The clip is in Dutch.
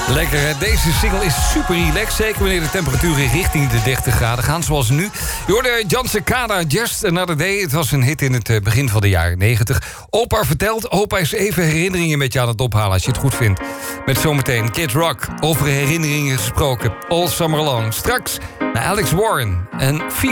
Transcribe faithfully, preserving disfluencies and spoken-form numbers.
Lekker, hè? Deze single is super relaxed. Zeker wanneer de temperaturen richting de dertig graden gaan, zoals nu. Je hoorde Jan Cicada, Just Another Day. Het was een hit in het begin van de jaren negentig. Opa vertelt, opa is even herinneringen met je aan het ophalen... als je het goed vindt. Met zometeen Kid Rock, over herinneringen gesproken. All Summer Long. Straks naar Alex Warren en